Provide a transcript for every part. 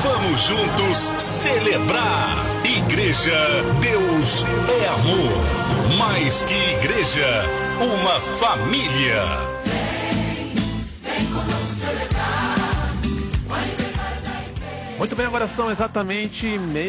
Vamos juntos celebrar. Igreja Deus é Amor. Mais que igreja, uma família. Vem conosco celebrar o aniversário da igreja. Muito bem, agora são exatamente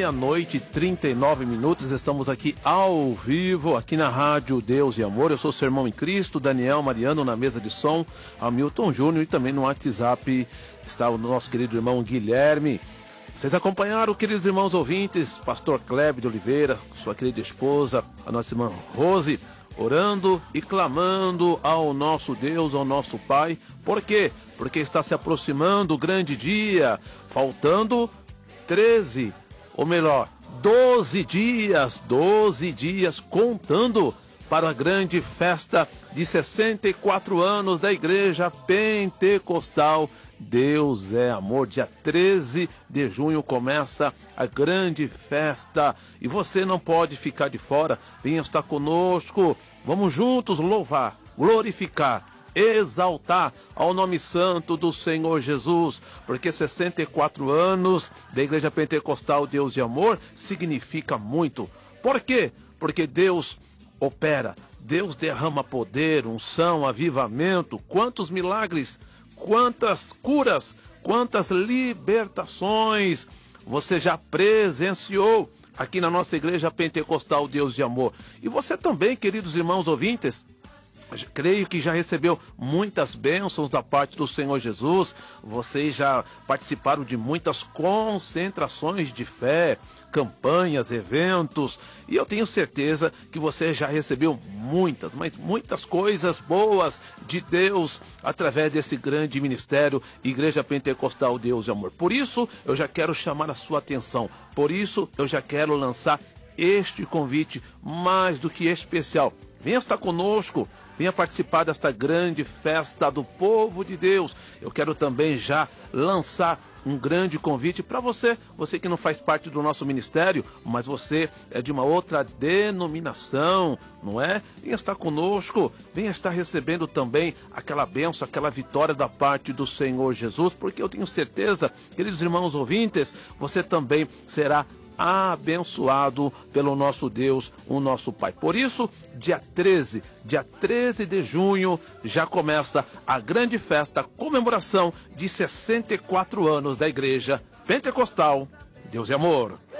00:39. Estamos aqui ao vivo, aqui na Rádio Deus e Amor. Eu sou o seu irmão em Cristo, Daniel Mariano, na mesa de som, Hamilton Júnior, e também no WhatsApp está o nosso querido irmão Guilherme. Vocês acompanharam, queridos irmãos ouvintes, pastor Clébio de Oliveira, sua querida esposa, a nossa irmã Rose, orando e clamando ao nosso Deus, ao nosso Pai. Por quê? Porque está se aproximando o grande dia, faltando 13, ou melhor, 12 dias contando para a grande festa de 64 anos da Igreja Pentecostal Deus é Amor. Dia 13 de junho começa a grande festa e você não pode ficar de fora. Venha estar conosco, vamos juntos louvar, glorificar, exaltar ao nome santo do Senhor Jesus, porque 64 anos da Igreja Pentecostal Deus e Amor significa muito. Por quê? Porque Deus opera, Deus derrama poder, unção, avivamento, quantos milagres, quantas curas, quantas libertações você já presenciou aqui na nossa Igreja Pentecostal Deus de Amor. E você também, queridos irmãos ouvintes, creio que já recebeu muitas bênçãos da parte do Senhor Jesus. Vocês já participaram de muitas concentrações de fé, campanhas, eventos, e eu tenho certeza que você já recebeu muitas, mas muitas coisas boas de Deus através desse grande ministério Igreja Pentecostal Deus e Amor. Por isso eu já quero chamar a sua atenção, por isso eu já quero lançar este convite mais do que especial. Venha estar conosco, venha participar desta grande festa do povo de Deus. Eu quero também já lançar um grande convite para você, você que não faz parte do nosso ministério, mas você é de uma outra denominação, não é? Venha estar conosco, venha estar recebendo também aquela bênção, aquela vitória da parte do Senhor Jesus, porque eu tenho certeza, queridos irmãos ouvintes, você também será abençoado pelo nosso Deus, o nosso Pai. Por isso, dia 13 de junho, já começa a grande festa, a comemoração de 64 anos da Igreja Pentecostal Deus é Amor.